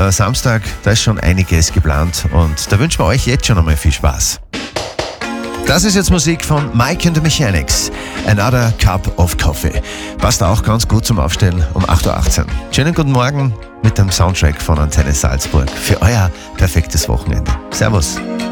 Samstag, da ist schon einiges geplant und da wünschen wir euch jetzt schon einmal viel Spaß. Das ist jetzt Musik von Mike and the Mechanics, Another Cup of Coffee. Passt auch ganz gut zum Aufstehen um 8.18 Uhr. Schönen guten Morgen mit dem Soundtrack von Antenne Salzburg für euer perfektes Wochenende. Servus.